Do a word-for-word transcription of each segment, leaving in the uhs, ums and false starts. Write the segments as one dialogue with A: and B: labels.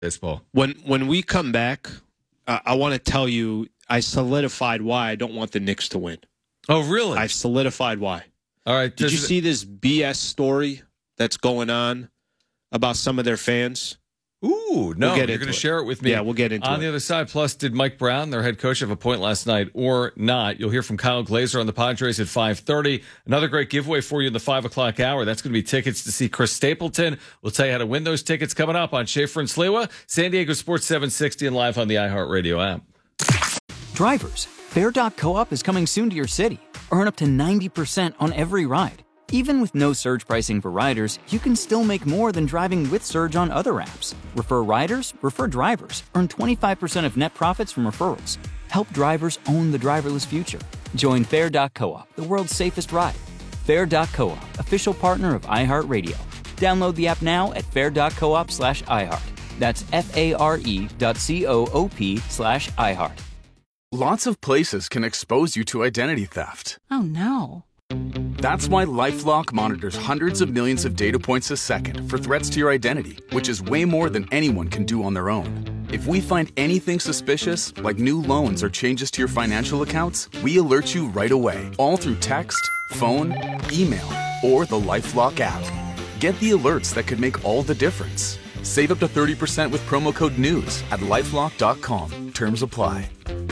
A: Baseball.
B: When when we come back, uh, I want to tell you I solidified why I don't want the Knicks to win.
A: Oh, really?
B: I've solidified why.
A: All right.
B: Did you see this B S story that's going on about some of their fans?
A: Ooh, no,
B: we'll
A: you're going to share it with me.
B: Yeah, we'll get into
A: on
B: it.
A: On the other side, plus, did Mike Brown, their head coach, have a point last night or not? You'll hear from Kyle Glazer on the Padres at five thirty. Another great giveaway for you in the five o'clock hour. That's going to be tickets to see Chris Stapleton. We'll tell you how to win those tickets coming up on Schaefer and Sliwa, San Diego Sports seven sixty, and live on the iHeartRadio app.
C: Drivers, Fair dot co-op is coming soon to your city. Earn up to ninety percent on every ride. Even with no surge pricing for riders, you can still make more than driving with Surge on other apps. Refer riders, refer drivers. Earn twenty-five percent of net profits from referrals. Help drivers own the driverless future. Join Fair dot co-op, the world's safest ride. Fair dot co-op, official partner of iHeartRadio. Download the app now at fair dot coop slash iHeart. That's F-A-R-E dot C-O-O-P slash iHeart.
D: Lots of places can expose you to identity theft.
E: Oh, no.
D: That's why LifeLock monitors hundreds of millions of data points a second for threats to your identity, which is way more than anyone can do on their own. If we find anything suspicious, like new loans or changes to your financial accounts, we alert you right away, all through text, phone, email, or the LifeLock app. Get the alerts that could make all the difference. Save up to thirty percent with promo code NEWS at lifelock dot com. Terms apply.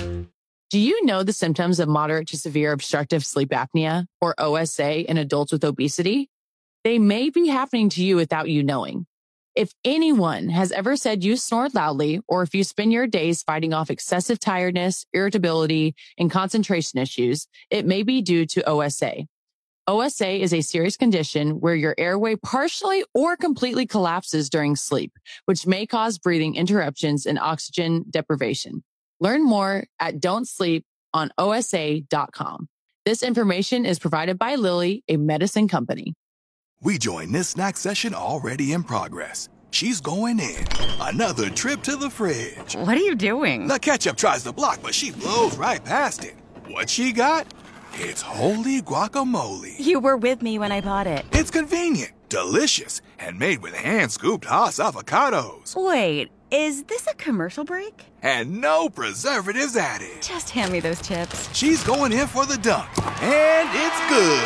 E: Do you know the symptoms of moderate to severe obstructive sleep apnea, or O S A, in adults with obesity? They may be happening to you without you knowing. If anyone has ever said you snore loudly, or if you spend your days fighting off excessive tiredness, irritability, and concentration issues, it may be due to O S A. O S A is a serious condition where your airway partially or completely collapses during sleep, which may cause breathing interruptions and oxygen deprivation. Learn more at don't sleep on O S A dot com. This information is provided by Lilly, a medicine company.
F: We join this snack session already in progress. She's going in. Another trip to the fridge.
G: What are you doing?
F: The ketchup tries to block, but she blows right past it. What she got? It's holy guacamole.
G: You were with me when I bought it.
F: It's convenient, delicious, and made with hand-scooped Haas avocados.
G: Wait, is this a commercial break?
F: And no preservatives added.
G: Just hand me those chips.
F: She's going in for the dunk, and it's good.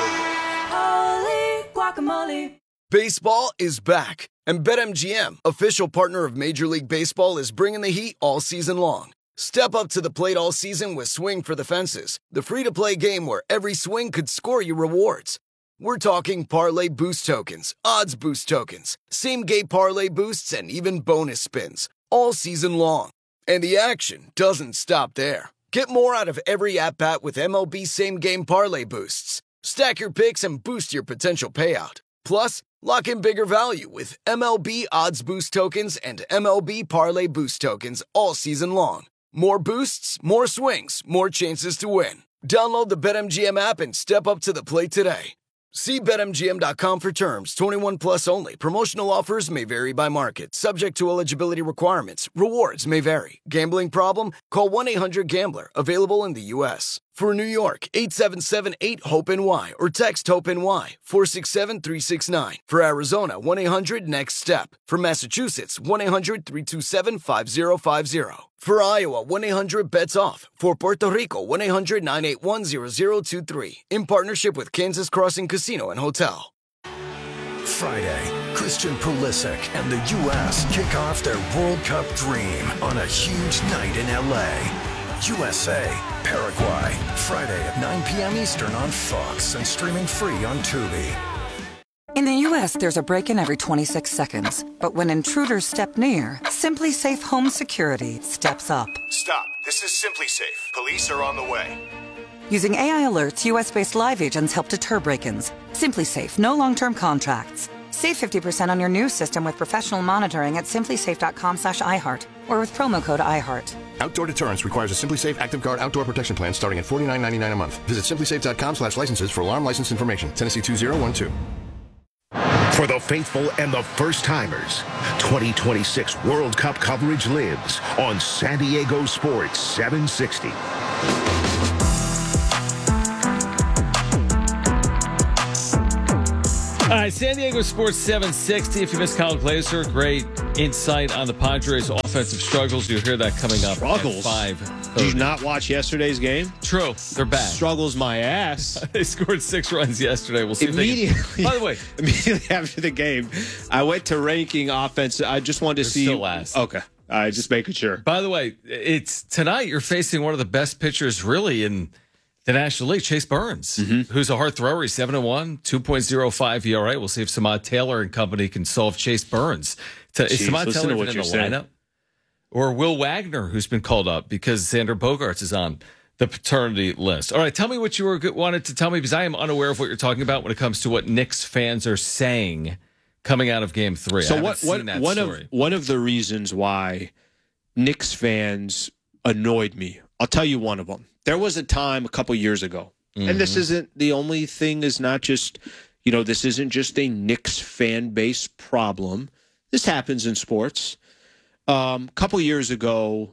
H: Holy guacamole.
I: Baseball is back, and BetMGM, official partner of Major League Baseball, is bringing the heat all season long. Step up to the plate all season with Swing for the Fences, the free-to-play game where every swing could score you rewards. We're talking parlay boost tokens, odds boost tokens, same-game parlay boosts, and even bonus spins, all season long. And the action doesn't stop there. Get more out of every at-bat with M L B same-game parlay boosts. Stack your picks and boost your potential payout. Plus, lock in bigger value with M L B odds boost tokens and M L B parlay boost tokens all season long. More boosts, more swings, more chances to win. Download the BetMGM app and step up to the plate today. See Bet M G M dot com for terms. twenty-one plus only. Promotional offers may vary by market. Subject to eligibility requirements. Rewards may vary. Gambling problem? Call one eight hundred gambler. Available in the U S For New York, eight seven seven eight hope N Y or text HOPE-NY four six seven three six nine. For Arizona, one eight hundred next step. For Massachusetts, one eight hundred three two seven five zero five zero. For Iowa, one eight hundred bets off. For Puerto Rico, one eight hundred nine eight one zero zero two three. In partnership with Kansas Crossing Casino and Hotel.
J: Friday, Christian Pulisic and the U S kick off their World Cup dream on a huge night in L A. U S A, Paraguay, Friday at nine p.m. Eastern on Fox and streaming free on Tubi.
K: In the U S, there's a break-in every twenty-six seconds. But when intruders step near, Simply Safe Home Security steps up.
L: Stop. This is Simply Safe. Police are on the way.
K: Using A I alerts, U S-based live agents help deter break-ins. Simply Safe, no long-term contracts. Save fifty percent on your new system with professional monitoring at simply safe dot com slash iHeart or with promo code iHeart.
M: Outdoor deterrence requires a Simply Safe Active Guard outdoor protection plan starting at forty-nine ninety-nine a month. Visit simply safe dot com slash licenses for alarm license information. Tennessee two zero one two.
N: For the faithful and the first-timers, twenty twenty-six World Cup coverage lives on San Diego Sports seven sixty.
A: right, San Diego Sports seven sixty. If you missed Kyle Glaser, great insight on the Padres' offensive struggles. You'll hear that coming up
B: Struggles?
A: at five.
B: Did you not watch yesterday's game?
A: True. They're bad.
B: Struggles my ass.
A: They scored six runs yesterday. We'll see
B: Immediately,
A: if they can. By the way,
B: immediately after the game, I went to ranking offense. I just wanted to
A: They're
B: see.
A: still last.
B: Okay. I just making sure.
A: By the way, it's tonight you're facing one of the best pitchers really in the National League, Chase Burns,
B: Mm-hmm.
A: who's a hard thrower. He's seven and one, two point oh five E R A. We'll see if Samad Taylor and company can solve Chase Burns. To, is
B: Jeez,
A: Samad
B: listen
A: Taylor
B: to what
A: even in the
B: you're saying.
A: lineup? Or Will Wagner, who's been called up because Xander Bogaerts is on the paternity list. All right, tell me what you were wanted to tell me, because I am unaware of what you're talking about when it comes to what Knicks fans are saying coming out of Game Three.
B: So
A: I
B: what?
A: haven't
B: What?
A: seen that
B: One
A: story.
B: of one of the reasons why Knicks fans annoyed me. I'll tell you one of them. There was a time a couple years ago, mm-hmm. and this isn't the only thing. Is not just, you know, this isn't just a Knicks fan base problem. This happens in sports. Um, a couple years ago,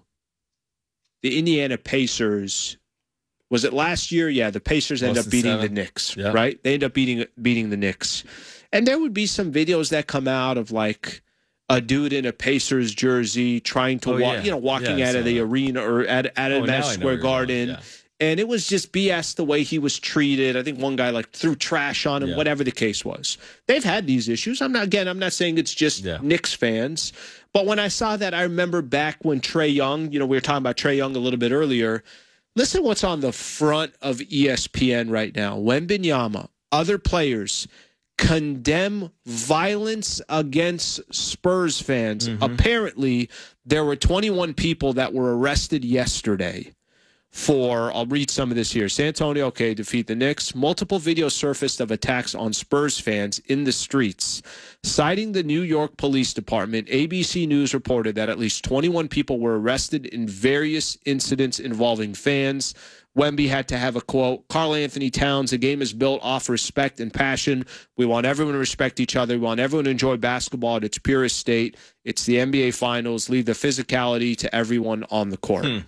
B: the Indiana Pacers. Was it last year? Yeah, the Pacers end
A: Lost
B: up
A: in
B: beating
A: seven.
B: the Knicks,
A: Yeah.
B: right? They end up beating beating the Knicks. And there would be some videos that come out of like a dude in a Pacers jersey trying to
A: Oh,
B: walk,
A: yeah.
B: you know, walking
A: Yeah, I
B: out of
A: saw
B: the
A: that.
B: arena or at, at
A: Oh,
B: a
A: now I
B: Madison
A: know
B: Square
A: you're going,
B: Garden.
A: yeah.
B: And it was just B S the way he was treated. I think one guy like threw trash on him,
A: Yeah.
B: whatever the case was. They've had these issues. I'm not, again, I'm not saying it's just
A: Yeah.
B: Knicks fans. But when I saw that, I remember back when Trae Young, you know, we were talking about Trae Young a little bit earlier. Listen what's on the front of E S P N right now. Wembanyama, other players condemn violence against Spurs fans.
A: Mm-hmm.
B: Apparently, there were twenty-one people that were arrested yesterday for, I'll read some of this here. San Antonio, okay, defeat the Knicks. Multiple videos surfaced of attacks on Spurs fans in the streets. Citing the New York Police Department, A B C News reported that at least twenty-one people were arrested in various incidents involving fans. Wemby had to have a quote, Karl Anthony Towns, the game is built off respect and passion. We want everyone to respect each other. We want everyone to enjoy basketball at its purest state. It's the N B A Finals. Leave the physicality to everyone on the court.
A: Hmm.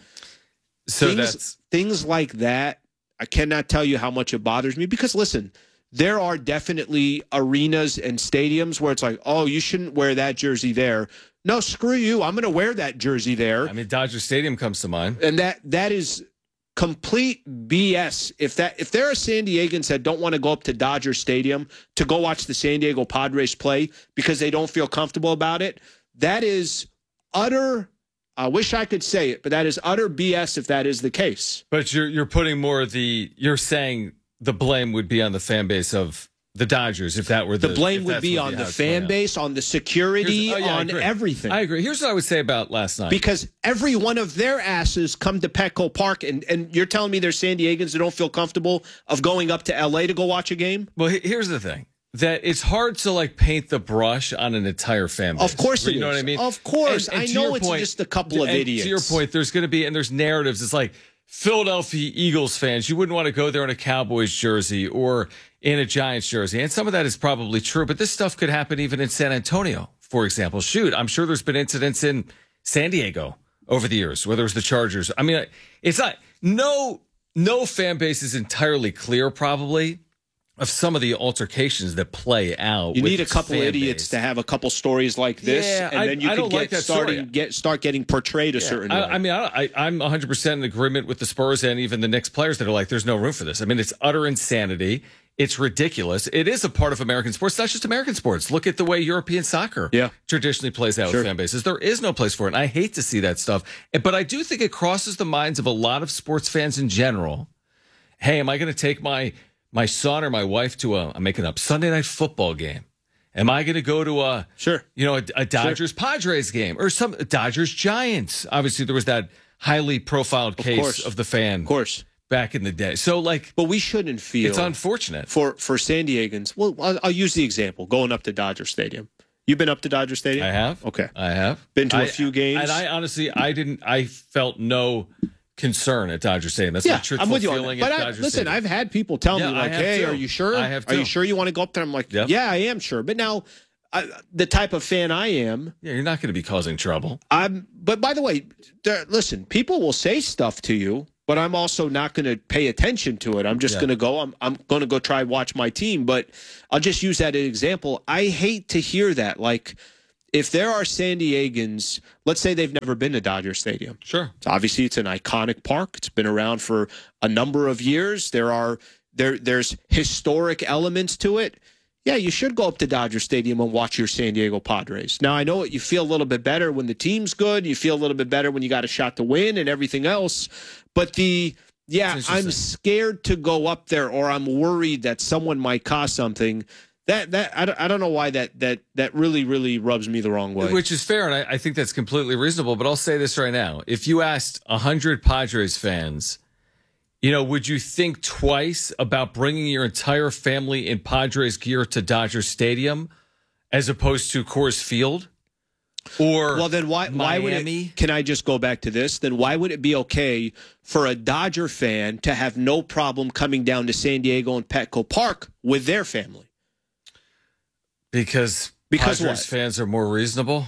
A: So
B: things,
A: that's
B: things like that, I cannot tell you how much it bothers me because, listen, there are definitely arenas and stadiums where it's like, oh, you shouldn't wear that jersey there. No, screw you. I'm going to wear that jersey there.
A: I mean, Dodger Stadium comes to mind.
B: And that that is complete B S. If that if there are San Diegans that don't want to go up to Dodger Stadium to go watch the San Diego Padres play because they don't feel comfortable about it, that is utter, I wish I could say it, but that is utter B S if that is the case.
A: But you're you're putting more of the you're saying the blame would be on the fan base of the Dodgers if that were the
B: The blame
A: if
B: would
A: that's
B: be
A: what
B: on the
A: how it's
B: fan
A: playing out.
B: base, on the security,
A: Here's- oh, yeah, I
B: on
A: agree.
B: everything.
A: I agree. Here's what I would say about last night.
B: Because every one of their asses come to Petco Park, and, and you're telling me there's San Diegans that don't feel comfortable of going up to L A to go watch a game?
A: Well, he- here's the thing. That it's hard to like paint the brush on an entire fan base.
B: Of course it
A: you know
B: is.
A: what I mean?
B: Of course.
A: And- and
B: I
A: to
B: know
A: your
B: it's
A: point-
B: just a couple of
A: and
B: idiots.
A: To your point, there's going to be, and there's narratives. It's like Philadelphia Eagles fans, you wouldn't want to go there in a Cowboys jersey or in a Giants jersey. And some of that is probably true, but this stuff could happen even in San Antonio, for example. Shoot, I'm sure there's been incidents in San Diego over the years, whether it was the Chargers. I mean, it's not, no, no fan base is entirely clear, probably, of some of the altercations that play out.
B: You
A: with
B: need a
A: this
B: couple
A: fan
B: idiots
A: base.
B: to have a couple stories like this,
A: Yeah,
B: and
A: I-
B: then you
A: I
B: can
A: don't
B: get
A: like that
B: starting
A: story.
B: get start getting portrayed a
A: Yeah,
B: certain
A: I,
B: way.
A: I mean, I, I, I'm one hundred percent in agreement with the Spurs and even the Knicks players that are like, there's no room for this. I mean, it's utter insanity. It's ridiculous. It is a part of American sports. It's not just American sports. Look at the way European soccer
B: Yeah.
A: traditionally plays out
B: Sure.
A: with fan bases. There is no place for it. And I hate to see that stuff. But I do think it crosses the minds of a lot of sports fans in general. Hey, am I going to take my my son or my wife to a, I'm making up, Sunday night football game? Am I going to go to a,
B: sure,
A: you know, a, a Dodgers Padres game or some Dodgers Giants? Obviously, there was that highly profiled case
B: course.
A: of the fan,
B: Of course.
A: back in the day. So, like,
B: But we shouldn't feel
A: it's unfortunate.
B: for for San Diegans. Well, I'll, I'll use the example going up to Dodger Stadium. You've been up to Dodger Stadium?
A: I have.
B: Okay.
A: I have
B: Been to a
A: I-
B: few games?
A: and I honestly, I didn't. I felt no concern at Dodger Stadium. That's
B: Yeah,
A: my truthful
B: I'm with you on
A: feeling
B: that. But
A: at
B: I,
A: Dodger
B: listen,
A: Stadium.
B: I've had people tell
A: Yeah,
B: me
A: I
B: like,
A: have
B: "Hey,
A: too.
B: are you sure?
A: I have
B: Are you
A: too.
B: sure you want to go up there?" I'm like,
A: Yep.
B: "Yeah, I am sure." But now, I, the type of fan I am,
A: yeah, you're not going to be causing trouble.
B: I'm. But by the way, there, listen, people will say stuff to you. but I'm also not going to pay attention to it. I'm just
A: Yeah.
B: going to go. I'm I'm going to go try watch my team. But I'll just use that as an example. I hate to hear that. Like, if there are San Diegans, let's say they've never been to Dodger Stadium.
A: Sure.
B: So obviously, it's an iconic park. It's been around for a number of years. There are there there's historic elements to it. Yeah, you should go up to Dodger Stadium and watch your San Diego Padres. Now, I know you feel a little bit better when the team's good. You feel a little bit better when you got a shot to win and everything else. But the, yeah, I'm scared to go up there, or I'm worried that someone might cost something. That, that I, don't, I don't know why that, that, that really, really rubs me the wrong way.
A: Which is fair, and I, I think that's completely reasonable. But I'll say this right now. If you asked one hundred Padres fans, you know, would you think twice about bringing your entire family in Padres gear to Dodger Stadium as opposed to Coors Field? Or
B: well, then why why would it? Can I just go back to this? Then why would it be okay for a Dodger fan to have no problem coming down to San Diego and Petco Park with their family?
A: Because
B: because
A: Padres
B: what?
A: fans are more reasonable.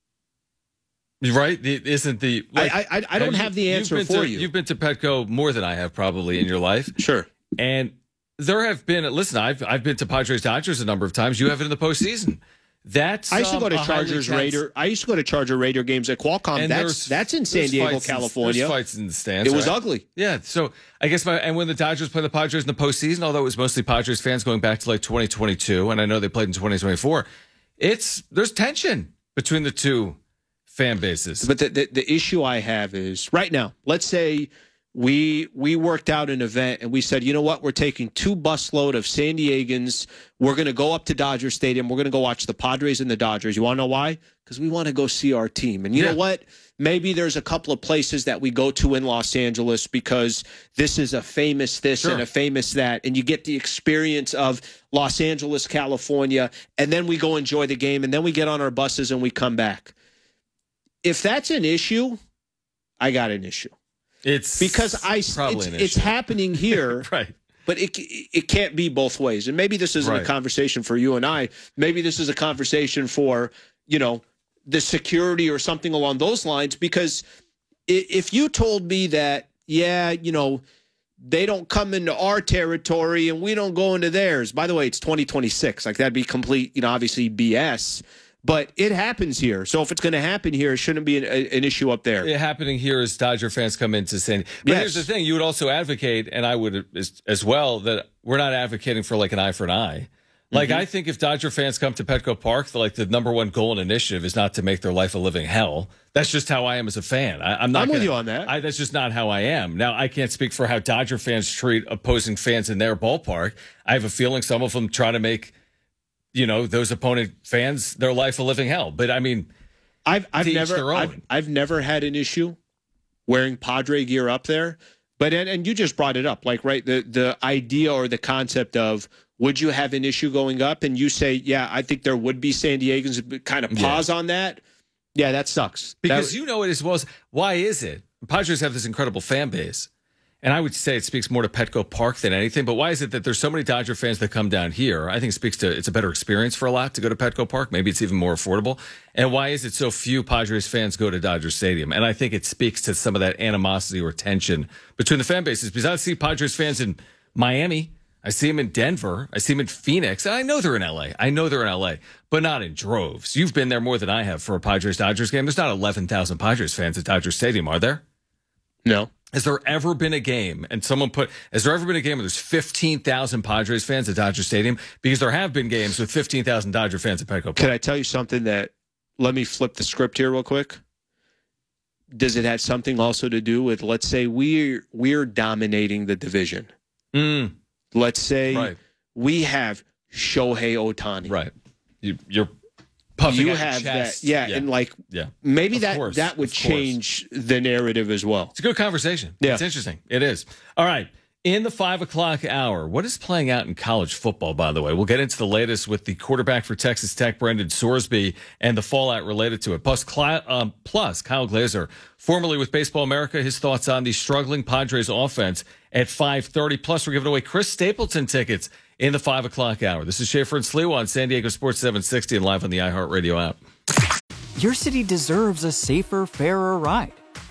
A: Right? The, isn't the like,
B: I I, I don't have the answer for
A: to,
B: you.
A: You've been to Petco more than I have probably in your life.
B: Sure.
A: And there have been. Listen, I've I've been to Padres Dodgers a number of times. You have it in the postseason. That's
B: I used to
A: um,
B: go to
A: a
B: Chargers
A: highly
B: Raider. I used to go to Charger Raider games at Qualcomm.
A: And
B: That's
A: there's-
B: that's in San
A: there's
B: Diego,
A: fights in-
B: California.
A: there's fights in the stands.
B: It was
A: right?
B: ugly.
A: Yeah. So I guess my and when the Dodgers play the Padres in the postseason, although it was mostly Padres fans going back to like twenty twenty-two, and I know they played in twenty twenty-four, it's there's tension between the two fan bases.
B: But the, the the issue I have is right now. Let's say we we worked out an event and we said, you know what, we're taking two busload of San Diegans. We're going to go up to Dodger Stadium. We're going to go watch the Padres and the Dodgers. You want to know why? Because we want to go see our team. And you
A: Yeah.
B: know what? Maybe there's a couple of places that we go to in Los Angeles because this is a famous this
A: Sure.
B: and a famous that, and you get the experience of Los Angeles, California, and then we go enjoy the game, and then we get on our buses and we come back. If that's an issue, I got an issue.
A: It's
B: because I
A: probably
B: it's,
A: an
B: it's
A: issue.
B: happening here,
A: right?
B: But it it can't be both ways. And maybe this isn't
A: Right.
B: a conversation for you and I. Maybe this is a conversation for, you know, the security or something along those lines. Because i- if you told me that, yeah, you know, they don't come into our territory and we don't go into theirs. By the way, it's twenty twenty-six. Like, that'd be complete, you know, obviously B S. But it happens here. So if it's going to happen here, it shouldn't be an, a, an issue up there.
A: It happening here as Dodger fans come into San Diego. But
B: Yes.
A: here's the thing. You would also advocate, and I would as, as well, that we're not advocating for like an eye for an eye. Like,
B: Mm-hmm.
A: I think if Dodger fans come to Petco Park, the, like the number one goal and initiative is not to make their life a living hell. That's just how I am as a fan. I, I'm not
B: I'm with
A: gonna-
B: you on that.
A: I, that's just not how I am. Now, I can't speak for how Dodger fans treat opposing fans in their ballpark. I have a feeling some of them try to make, you know, those opponent fans their life a living hell. But I mean,
B: I've I've
A: to each
B: never
A: their own.
B: I've, I've never had an issue wearing Padre gear up there. But and, and you just brought it up, like right the the idea or the concept of would you have an issue going up? And you say, yeah, I think there would be San Diegans. Kind of pause on that. Yeah, that sucks.
A: Because
B: That-
A: you know it as well as why is it? Padres have this incredible fan base. And I would say it speaks more to Petco Park than anything. But why is it that there's so many Dodger fans that come down here? I think it speaks to it's a better experience for a lot to go to Petco Park. Maybe it's even more affordable. And why is it so few Padres fans go to Dodger Stadium? And I think it speaks to some of that animosity or tension between the fan bases. Because I see Padres fans in Miami. I see them in Denver. I see them in Phoenix. And I know they're in L A. I know they're in L A, but not in droves. You've been there more than I have for a Padres-Dodgers game. There's not eleven thousand Padres fans at Dodger Stadium, are there?
B: No.
A: Has there ever been a game, and someone put, has there ever been a game where there's fifteen thousand Padres fans at Dodger Stadium? Because there have been games with fifteen thousand Dodger fans at Petco Park.
B: Can I tell you something that, let me flip the script here real quick. Does it have something also to do with, let's say we're, we're dominating the division.
A: Mm.
B: Let's say
A: Right.
B: we have Shohei Ohtani.
A: Right. You, you're puffing
B: You
A: out your
B: have
A: chest.
B: that. Yeah, and like
A: yeah.
B: maybe
A: Of
B: that,
A: course,
B: that would
A: of course.
B: change the narrative as well.
A: It's a good conversation.
B: Yeah.
A: It's interesting. It is. All right. In the five o'clock hour, what is playing out in college football, by the way? We'll get into the latest with the quarterback for Texas Tech, Brendan Sorsby, and the fallout related to it. Plus, Cla- um, plus Kyle Glazer, formerly with Baseball America, his thoughts on the struggling Padres offense at five thirty. Plus, we're giving away Chris Stapleton tickets in the five o'clock hour. This is Schaefer and Sliwa on San Diego Sports seven sixty and live on the iHeartRadio app.
C: Your city deserves a safer, fairer ride.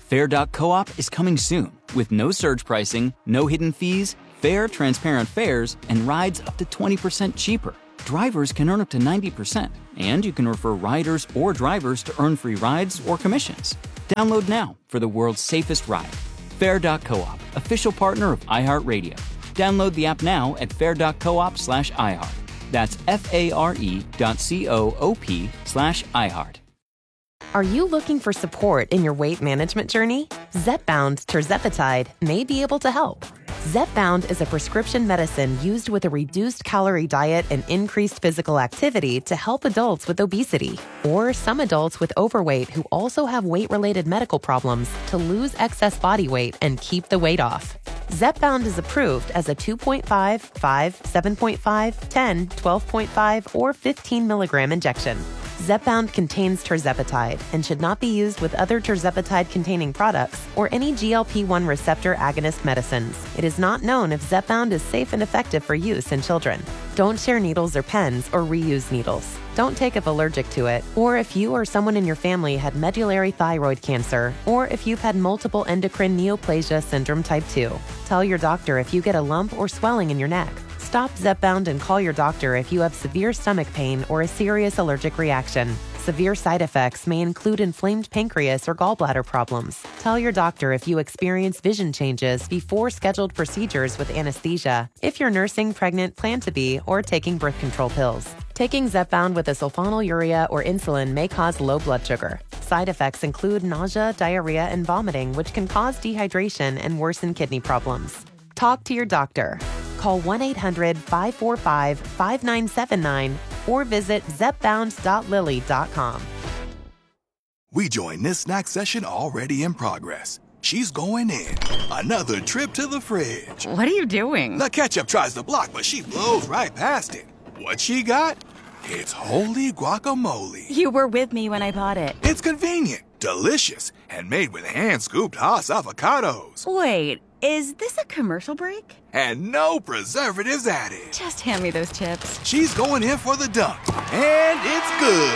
C: Fair.coop is coming soon with no surge pricing, no hidden fees, fair, transparent fares, and rides up to twenty percent cheaper. Drivers can earn up to ninety percent, and you can refer riders or drivers to earn free rides or commissions. Download now for the world's safest ride. Fair.coop, official partner of iHeartRadio. Download the app now at fair.coop slash iHeart. That's F-A-R-E dot C-O-O-P slash iHeart.
O: Are you looking for support in your weight management journey? Zepbound tirzepatide may be able to help. Zepbound is a prescription medicine used with a reduced calorie diet and increased physical activity to help adults with obesity or some adults with overweight who also have weight-related medical problems to lose excess body weight and keep the weight off. Zepbound is approved as a two point five, five, seven point five, ten, twelve point five, or fifteen milligram injection. Zepbound contains tirzepatide and should not be used with other tirzepatide-containing products or any G L P one receptor agonist medicines. It is not known if Zepbound is safe and effective for use in children. Don't share needles or pens or reuse needles. Don't take if allergic to it, or if you or someone in your family had medullary thyroid cancer, or if you've had multiple endocrine neoplasia syndrome type two. Tell your doctor if you get a lump or swelling in your neck. Stop Zepbound and call your doctor if you have severe stomach pain or a serious allergic reaction. Severe side effects may include inflamed pancreas or gallbladder problems. Tell your doctor if you experience vision changes before scheduled procedures with anesthesia, if you're nursing, pregnant, plan to be, or taking birth control pills. Taking Zepbound with a sulfonylurea or insulin may cause low blood sugar. Side effects include nausea, diarrhea, and vomiting, which can cause dehydration and worsen kidney problems. Talk to your doctor. Call one eight hundred, five four five, five nine seven nine or visit zepbound dot lilly dot com.
F: We join this snack session already in progress. She's going in. Another trip to the fridge.
G: What are you doing?
F: The ketchup tries to block, but she blows right past it. What she got? It's holy guacamole.
G: You were with me when I bought it.
F: It's convenient, delicious, and made with hand-scooped Haas avocados.
G: Wait, is this a commercial break?
F: And no preservatives added.
G: Just hand me those chips.
F: She's going in for the dunk, and it's good.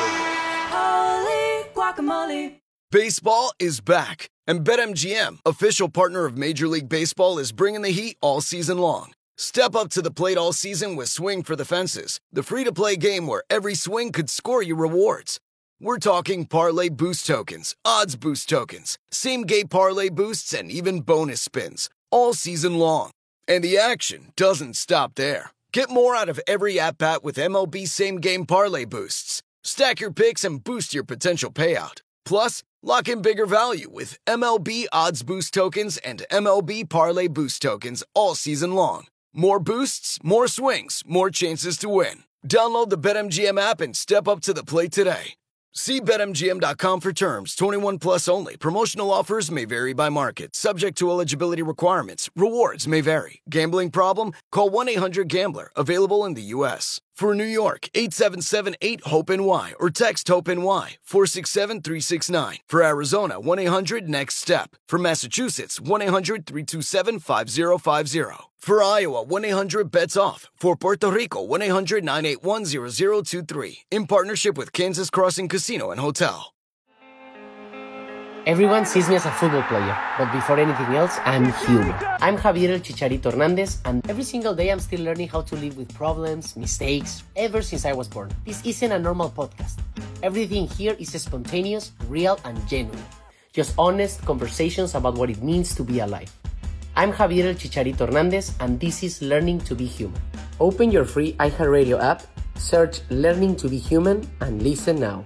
H: Holy guacamole.
I: Baseball is back, and BetMGM, official partner of Major League Baseball, is bringing the heat all season long. Step up to the plate all season with Swing for the Fences, the free-to-play game where every swing could score you rewards. We're talking parlay boost tokens, odds boost tokens, same-game parlay boosts, and even bonus spins, all season long. And the action doesn't stop there. Get more out of every at-bat with M L B same-game parlay boosts. Stack your picks and boost your potential payout. Plus, lock in bigger value with M L B odds boost tokens and M L B parlay boost tokens all season long. More boosts, more swings, more chances to win. Download the BetMGM app and step up to the plate today. See Bet M G M dot com for terms. twenty-one plus only. Promotional offers may vary by market. Subject to eligibility requirements. Rewards may vary. Gambling problem? Call one eight hundred gambler. Available in the U S For New York, eight seven seven, eight, hope N Y or text HOPE-NY four six seven, three six nine. For Arizona, one eight hundred next step. For Massachusetts, one eight hundred, three two seven, five zero five zero. For Iowa, one eight hundred bets off. For Puerto Rico, one eight hundred, nine eight one, zero zero two three. In partnership with Kansas Crossing Casino and Hotel.
P: Everyone sees me as a football player, but before anything else, I'm human. I'm Javier El Chicharito Hernandez, and every single day I'm still learning how to live with problems, mistakes, ever since I was born. This isn't a normal podcast. Everything here is spontaneous, real, and genuine. Just honest conversations about what it means to be alive. I'm Javier El Chicharito Hernandez, and this is Learning to be Human. Open your free iHeartRadio app, search Learning to be Human, and listen now.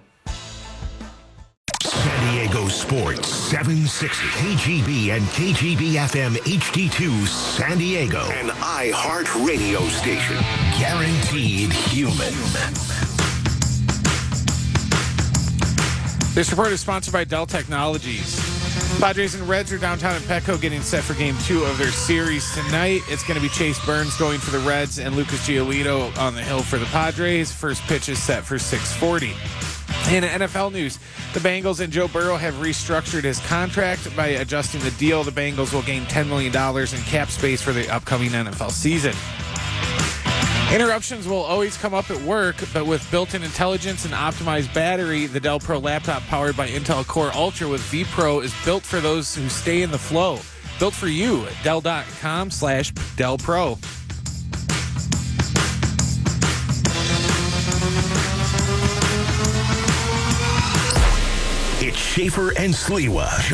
N: San Diego Sports seven sixty, K G B and K G B F M H D two San Diego, an iHeart radio station, guaranteed human.
Q: This report is sponsored by Dell Technologies. Padres and Reds are downtown in Petco getting set for game two of their series tonight. It's going to be Chase Burns going for the Reds and Lucas Giolito on the hill for the Padres. First pitch is set for six forty. In N F L news, the Bengals and Joe Burrow have restructured his contract. By adjusting the deal, the Bengals will gain ten million dollars in cap space for the upcoming N F L season. Interruptions will always come up at work, but with built-in intelligence and optimized battery, the Dell Pro laptop powered by Intel Core Ultra with vPro is built for those who stay in the flow. Built for you at Dell.com slash Dell Pro.
N: It's Schaefer and Sliwa.